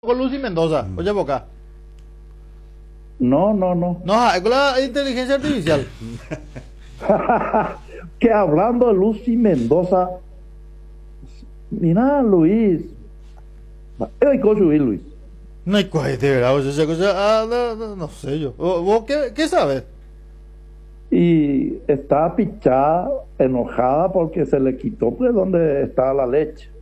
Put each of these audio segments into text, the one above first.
con Lucy Mendoza, oye boca. No, no, no. No, es con la inteligencia artificial. Que hablando de Lucy Mendoza, mira, Luis. ¿Qué cosa, Luis? No hay cosa de verdad, o sea, esa cosa, no sé yo. ¿Vos qué sabes? Y está pichada, enojada porque se le quitó pues donde estaba la leche.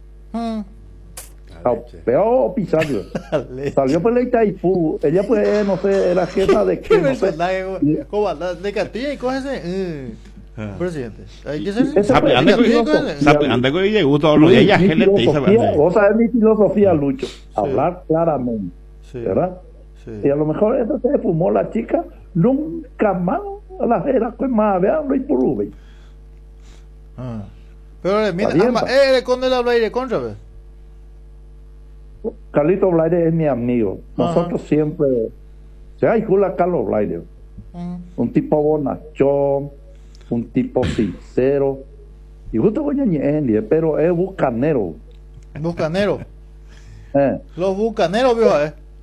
Peor pisarlo. Salió por la Itaipú. Ella pues, no sé, era jefa de ¿Qué qué, no sé. personaje? ¿Cómo de Castilla y cosas así? Presidente. Hay que ser Ande con ella gusto todos los días. Ya que le te dice, vos sabés mi filosofía, Lucho. Hablar claramente. ¿Verdad? Sí. Y a lo mejor eso se fumó la chica. Nunca más a la era con más. Vean, Luis Purube. Pero mira, con el habla y contra, ¿ves? Carlito Blaire es mi amigo. Nosotros siempre. Se hay Jula Carlos Blaire. Un tipo bonachón, un tipo sincero. Y justo voy a pero es bucanero. Bucanero. Los bucaneros, viejo,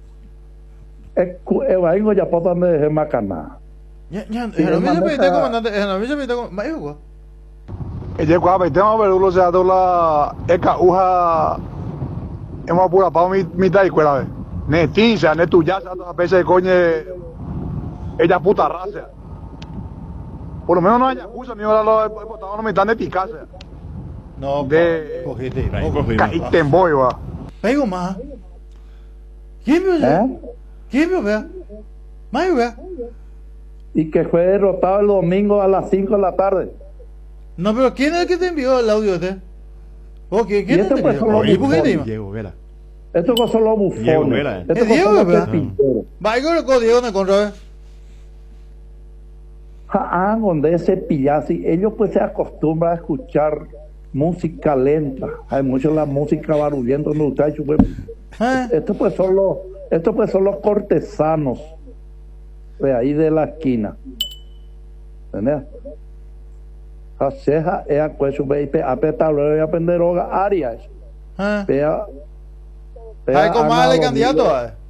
Vengo ya por donde es Macaná. Ya, no me se pide comandante, no me se pide comandante. Ella cuando tengo verlo se ha dado la eka uja hemos apurado para mitad y cuela ne tincha ne tu ya a veces coño ella puta raza por lo menos no haya usa ni ahora lo botado no me están de picarse no de cogiste caíste en boy va pego más ¿quién vio vea? ¿Mayo vea? Y que fue derrotado el domingo a las 5 de la tarde. No, pero ¿quién es el que te envió el audio este? ¿Quién es el que te Diego Vera. Estos son los bufones. Diego Vera. Estos Diego, son los ¿verdad? carpinteros. Va, y con el Diego no contra. Donde ese pillas, ellos pues se acostumbran a escuchar música lenta. Hay mucho la música barullienta, muchachos. Pues. Estos pues son los cortesanos de ahí de la esquina. ¿Entendés? Ceja es a cuecho veinte apretar luego y aprender hoga áreas. Pea. Hay como mal el candidato.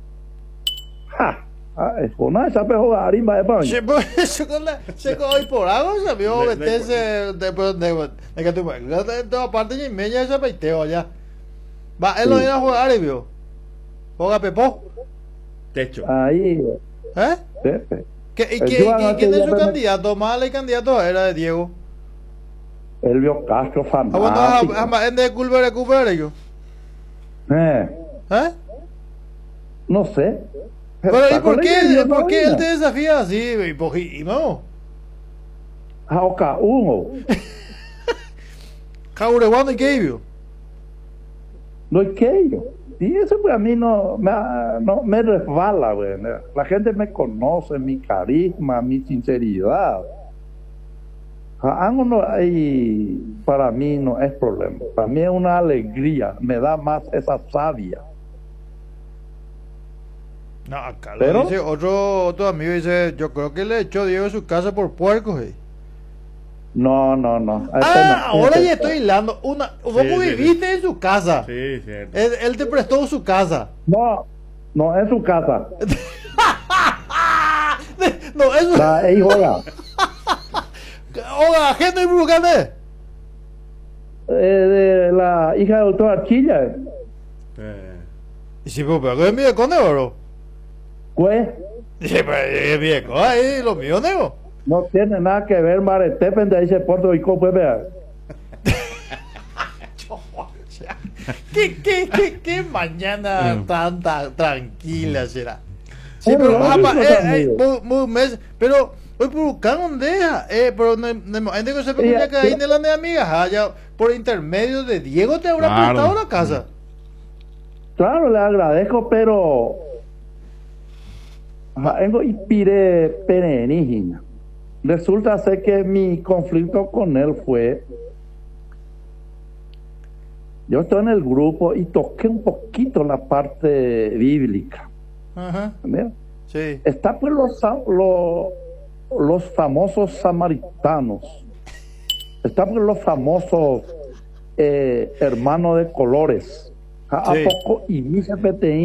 Es una esa pejo arimba de pan. Se coge por algo, se vio meterse después de que tú aparte de media ese peiteo ya. Va, él no iba a jugar y vio. Juega Pepo. Techo. Ahí. Pepe. ¿Quién es su candidato? Mal el candidato era de Diego. Elvio Castro fanático. ¿En de Culver yo? No sé. Pero ¿y por qué él te desafía así? ¿Y no? Jauca uno. Jaureguano y Keivio. No es que yo. Y eso pues a mí no me resbala, güey. La gente me conoce, mi carisma, mi sinceridad. Para mí no es problema. Para mí es una alegría. Me da más esa savia. No, acá lo dice otro amigo, dice, yo creo que le echó Diego de su casa por puercos. No. Ahora ya estoy hilando. Vos viviste en su casa. Sí, cierto. Él te prestó su casa. No es su casa. No, es su casa. Oiga, gente Brucane. De la hija del doctor Archilla. Sí, pero ¿qué es mi con oro? Pues. Sí, pero es viejo, ahí, lo mío, nego. No tiene nada que ver, Maretepen, de ahí se Puerto Rico, pues vea. ¿Qué mañana tan tranquila será? Sí, pero hoy por ¿dónde deja? Pero gente que se pregunta que ahí de la amiga, ya por intermedio de Diego te habrá prestado la casa. Claro, le agradezco, pero vengo y pide perenigina. Resulta ser que mi conflicto con él fue, yo estoy en el grupo y toqué un poquito la parte bíblica. Sí. Está pues los famosos samaritanos, está pues los famosos hermanos de colores. ¿A poco? Y mi CPTI